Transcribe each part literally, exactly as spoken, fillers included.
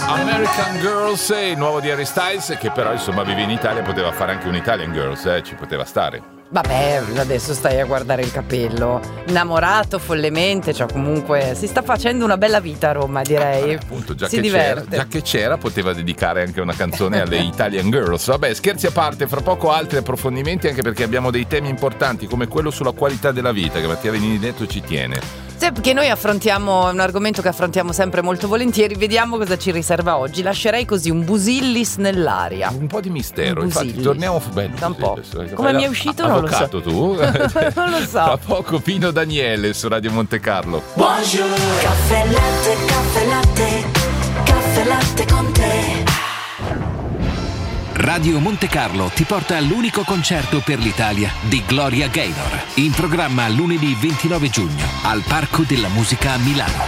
American Girls, il nuovo di Harry Styles, che però insomma vive in Italia, poteva fare anche un Italian Girls, eh, ci poteva stare. Vabbè, adesso stai a guardare il capello. Innamorato follemente, cioè comunque si sta facendo una bella vita a Roma, direi. Ah, appunto, già si che diverte. c'era, già che c'era, poteva dedicare anche una canzone alle Italian Girls. Vabbè, scherzi a parte, fra poco altri approfondimenti, anche perché abbiamo dei temi importanti come quello sulla qualità della vita che Mattia Benedetto ci tiene. Sì, perché noi affrontiamo, è un argomento che affrontiamo sempre molto volentieri. Vediamo cosa ci riserva oggi. Lascerei così un busillis nell'aria. Un po' di mistero, Un infatti busillis. torniamo bello, Da un po'. busillis. Come Fai mi è la- uscito non lo so. avvocato tu? Non lo so. Tra poco Pino Daniele su Radio Monte Carlo. Buongiorno. Caffè latte, caffè latte, caffè latte con te. Radio Monte Carlo ti porta all'unico concerto per l'Italia di Gloria Gaynor, in programma lunedì ventinove giugno al Parco della Musica a Milano.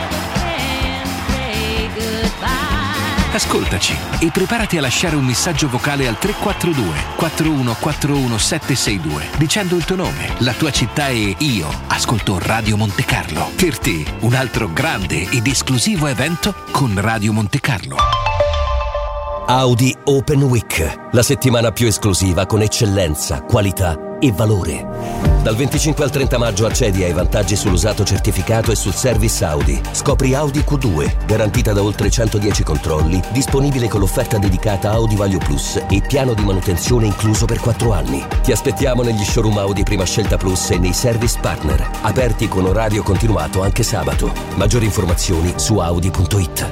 Ascoltaci e preparati a lasciare un messaggio vocale al tre quattro due quattro uno quattro uno sette sei due dicendo il tuo nome, la tua città e io ascolto Radio Monte Carlo. Per te un altro grande ed esclusivo evento con Radio Monte Carlo. Audi Open Week, la settimana più esclusiva con eccellenza, qualità e valore. Dal venticinque al trenta maggio accedi ai vantaggi sull'usato certificato e sul service Audi. Scopri Audi Q due, garantita da oltre centodieci controlli, disponibile con l'offerta dedicata Audi Vario Plus e piano di manutenzione incluso per quattro anni. Ti aspettiamo negli showroom Audi Prima Scelta Plus e nei service partner, aperti con orario continuato anche sabato. Maggiori informazioni su audi punto it.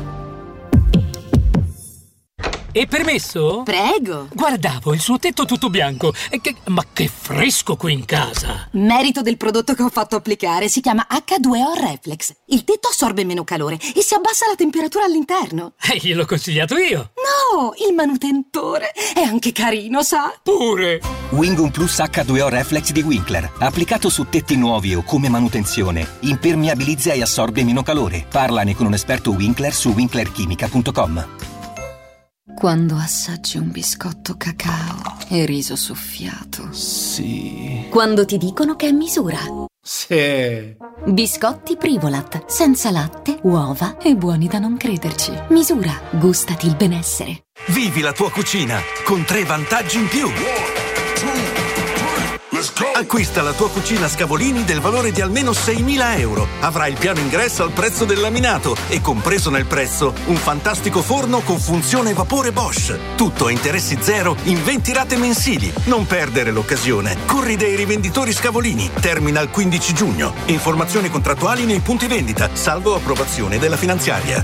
E permesso? Prego. Guardavo il suo tetto tutto bianco. E che... Ma che fresco qui in casa! Merito del prodotto che ho fatto applicare, si chiama acca due o Reflex. Il tetto assorbe meno calore e si abbassa la temperatura all'interno. Eh, gliel'ho consigliato io. No, il manutentore è anche carino, sa? Pure. Wingum Plus acca due o Reflex di Winkler, applicato su tetti nuovi o come manutenzione, impermeabilizza e assorbe meno calore. Parlane con un esperto Winkler su winkler chimica punto com. Quando assaggi un biscotto cacao e riso soffiato. Sì. Quando ti dicono che è misura. Sì. Biscotti Privolat, senza latte, uova e buoni da non crederci. Misura, gustati il benessere. Vivi la tua cucina con tre vantaggi in più. Acquista la tua cucina Scavolini del valore di almeno seimila euro. Avrai il piano ingresso al prezzo del laminato e compreso nel prezzo un fantastico forno con funzione vapore Bosch. Tutto a interessi zero in venti rate mensili. Non perdere l'occasione. Corri dai rivenditori Scavolini. Termina il quindici giugno. Informazioni contrattuali nei punti vendita, salvo approvazione della finanziaria.